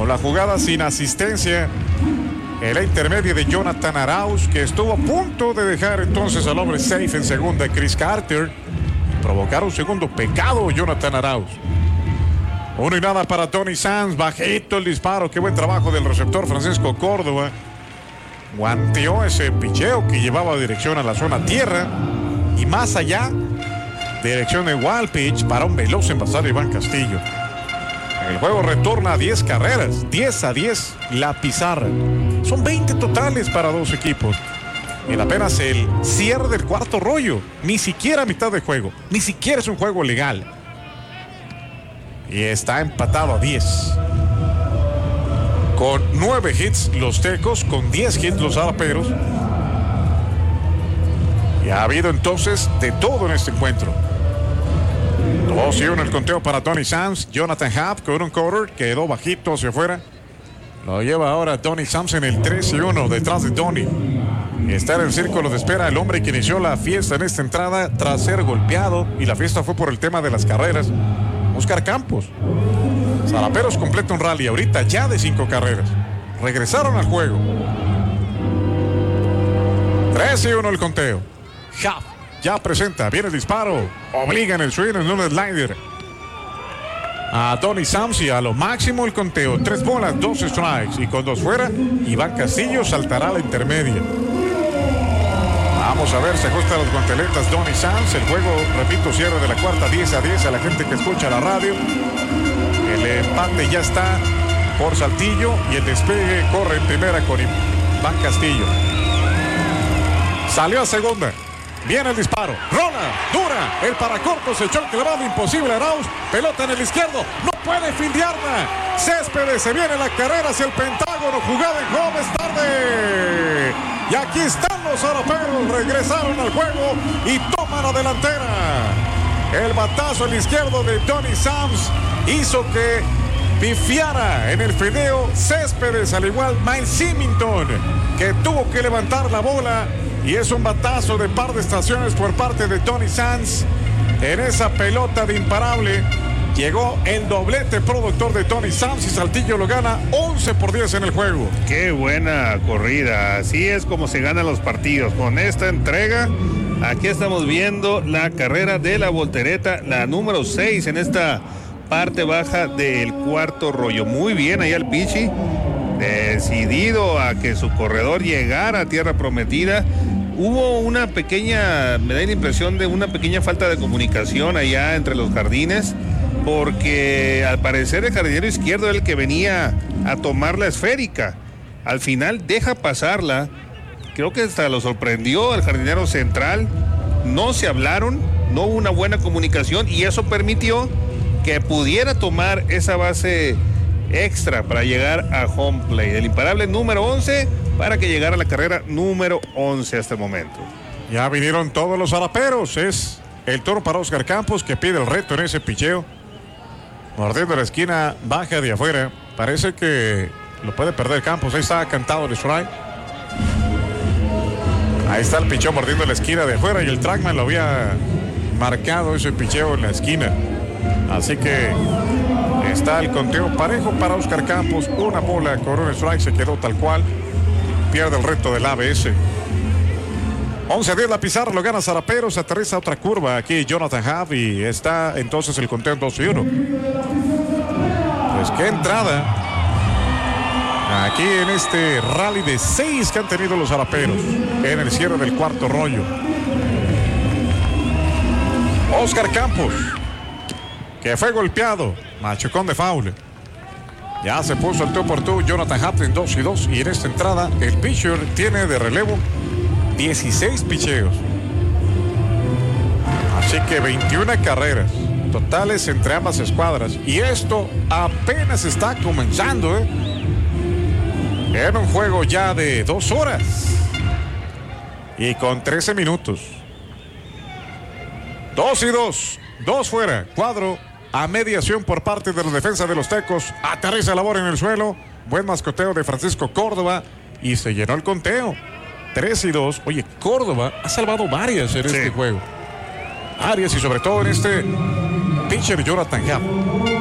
con la jugada sin asistencia en la intermedia de Jonathan Arauz, que estuvo a punto de dejar entonces al hombre safe en segunda, Chris Carter, y provocar un segundo pecado Jonathan Arauz. 1-0 para Tony Sands, bajito el disparo, qué buen trabajo del receptor Francisco Córdoba. Guanteó ese picheo que llevaba dirección a la zona tierra y más allá, dirección de wild pitch para un veloz envasado Iván Castillo. El juego retorna a 10 carreras, 10-10 la pizarra. Son 20 totales para dos equipos. En apenas el cierre del cuarto rollo, ni siquiera mitad de juego, ni siquiera es un juego legal. Y está empatado a 10. Con 9 hits los Tecos, con 10 hits los Araperos. Y ha habido entonces de todo en este encuentro. 2-1 el conteo para Tony Sands. Jonathan Happ con un quarter, quedó bajito hacia afuera. Lo lleva ahora Tony Sands en el 3-1 detrás de Tony. Está en el círculo de espera el hombre que inició la fiesta en esta entrada tras ser golpeado, y la fiesta fue por el tema de las carreras. Oscar Campos. Zaraperos completa un rally ahorita ya de 5 carreras. Regresaron al juego. 3-1 el conteo. Happ ya presenta, viene el disparo, obliga en el swing en un slider a Tony Sands, y a lo máximo el conteo, 3 bolas, 2 strikes, y con 2 fuera, Iván Castillo saltará a la intermedia. Vamos a ver, se ajustan las guanteletas Tony Sands. El juego, repito, cierre de la cuarta, 10-10 a la gente que escucha la radio. El empate ya está por Saltillo, y el despegue corre en primera con Iván Castillo. Salió a segunda. Viene el disparo, rola, dura, el paracorto se echó el clavado imposible. Arauz, pelota en el izquierdo, no puede fildearla. Céspedes, se viene la carrera hacia el Pentágono, jugada en home, es tarde. Y aquí están los Araperos, regresaron al juego y toman la delantera. El batazo al izquierdo de Tony Sands hizo que pifiara en el fildeo Céspedes, al igual Miles Symington, que tuvo que levantar la bola. Y es un batazo de par de estaciones por parte de Tony Sands. En esa pelota de imparable llegó el doblete productor de Tony Sands, y Saltillo lo gana 11-10 en el juego. Qué buena corrida. Así es como se ganan los partidos. Con esta entrega, aquí estamos viendo la carrera de la voltereta, la número 6 en esta parte baja del cuarto rollo. Muy bien ahí al Pichi, decidido a que su corredor llegara a tierra prometida. Hubo una pequeña, me da la impresión de una pequeña falta de comunicación allá entre los jardines, porque al parecer el jardinero izquierdo era el que venía a tomar la esférica. Al final deja pasarla, creo que hasta lo sorprendió al jardinero central. No se hablaron, no hubo una buena comunicación, y eso permitió que pudiera tomar esa base extra para llegar a home play. El imparable número 11 para que llegara a la carrera número 11 hasta el momento. Ya vinieron todos los Araperos. Es el toro para Oscar Campos, que pide el reto en ese picheo. Mordiendo la esquina, baja de afuera. Parece que lo puede perder Campos. Ahí está cantado el strike. Ahí está el picheo mordiendo la esquina de afuera, y el trackman lo había marcado ese picheo en la esquina. Así que está el conteo parejo para Oscar Campos. Una bola con un strike, se quedó tal cual. Pierde el reto del ABS. 11-10 la pizarra, lo gana Zaraperos. Aterriza otra curva aquí Jonathan Happ, y está entonces el conteo en 2-1. Pues qué entrada aquí en este rally de 6 que han tenido los Zaraperos en el cierre del cuarto rollo. Oscar Campos, que fue golpeado, machucón de foul. Ya se puso el tú por tú Jonathan Happ en 2-2, y en esta entrada el pitcher tiene de relevo 16 picheos. Así que 21 carreras totales entre ambas escuadras, y esto apenas está comenzando, en un juego ya de 2 horas y con 13 minutos. 2-2, 2 fuera, cuadro a mediación por parte de la defensa de los Tecos. Aterriza la bola en el suelo. Buen mascoteo de Francisco Córdoba, y se llenó el conteo. 3-2. Oye, Córdoba ha salvado varias en este juego. Varias, y sobre todo en este pitcher Jonathan Happ.